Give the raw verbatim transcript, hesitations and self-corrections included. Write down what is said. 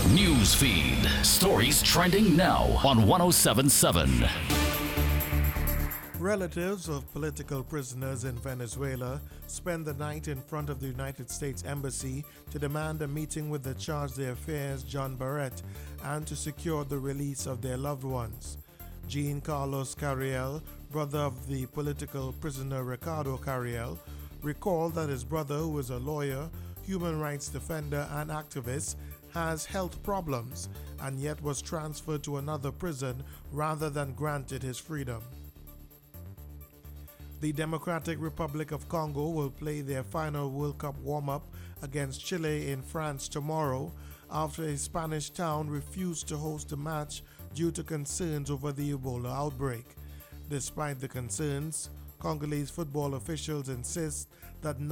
News feed. Stories trending now on one oh seven point seven. Relatives of political prisoners in Venezuela spent the night in front of the United States Embassy to demand a meeting with the charge d'affaires John Barrett and to secure the release of their loved ones. Jean Carlos Carriel, brother of the political prisoner Ricardo Carriel, recalled that his brother, who is a lawyer, human rights defender, and activist, has health problems and yet was transferred to another prison rather than granted his freedom. The Democratic Republic of Congo will play their final World Cup warm-up against Chile in France tomorrow after a Spanish town refused to host the match due to concerns over the Ebola outbreak. Despite the concerns, Congolese football officials insist that